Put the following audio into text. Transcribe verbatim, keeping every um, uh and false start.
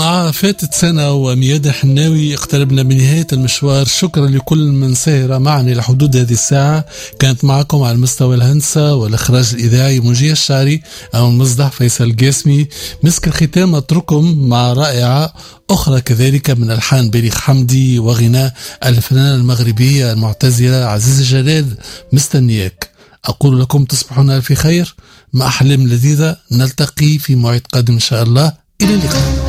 ومع فاتت سنة ومياد الحناوي اقتربنا بنهاية المشوار. شكرا لكل من سهر معنا لحدود هذه الساعة. كانت معكم على المستوى الهندسة والإخراج الإذاعي مجيه الشعري أو المصدح فيصل القاسمي. مسك الختام أترككم مع رائعة أخرى كذلك من ألحان بليغ حمدي وغناء الفنانة المغربية المعتزلة عزيزة جلال. مستنياك. أقول لكم تصبحون في خير مع أحلام لذيذة. نلتقي في موعد قادم إن شاء الله. إلى اللقاء.